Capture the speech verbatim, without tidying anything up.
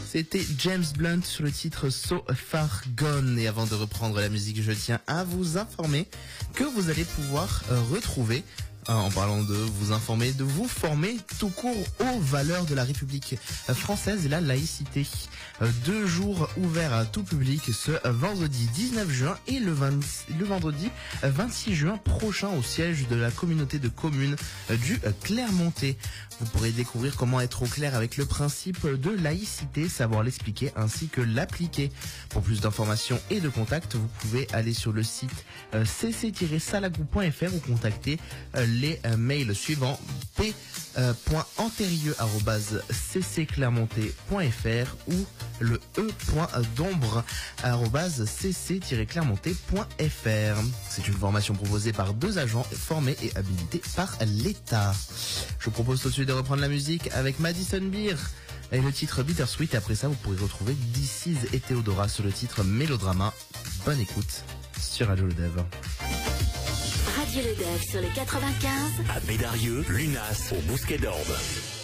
C'était James Blunt sur le titre So Far Gone. Et avant de reprendre la musique, je tiens à vous informer que vous allez pouvoir euh, retrouver, euh, en parlant de vous informer, de vous former tout court aux valeurs de la République française et la laïcité. Euh, deux jours ouverts à tout public ce vendredi dix-neuf juin et le, vingt, le vendredi vingt-six juin prochain au siège de la communauté de communes du Clermontais. Vous pourrez découvrir comment être au clair avec le principe de laïcité, savoir l'expliquer ainsi que l'appliquer. Pour plus d'informations et de contacts, vous pouvez aller sur le site c c tiret salagou point f r ou contacter les mails suivants p point antérieux arobase c c clermontais point f r ou le e point d'ombre arobase c c tiret clermontais point f r. C'est une formation proposée par deux agents formés et habilités par l'État. Je vous propose tout de suite de reprendre la musique avec Madison Beer et le titre Bittersweet. Et après ça, vous pourrez retrouver D C et Theodora sur le titre Mélodrama. Bonne écoute sur Radio Le Dev. Radio Le Dev sur les quatre-vingt-quinze. À Bédarieux, Lunas, au Bousquet d'Orbe.